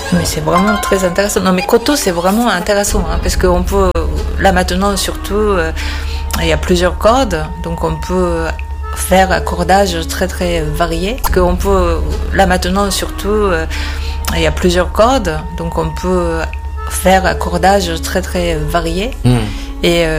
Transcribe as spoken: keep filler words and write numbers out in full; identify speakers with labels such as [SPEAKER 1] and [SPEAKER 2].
[SPEAKER 1] Mais c'est vraiment très intéressant. Non, mais koto, c'est vraiment intéressant, hein, parce qu'on peut, là maintenant surtout, euh, il y a plusieurs cordes, donc on peut faire un cordage très très varié. Parce qu'on peut, là maintenant surtout, euh, il y a plusieurs cordes, donc on peut faire un cordage très très varié. Mmh. Et euh,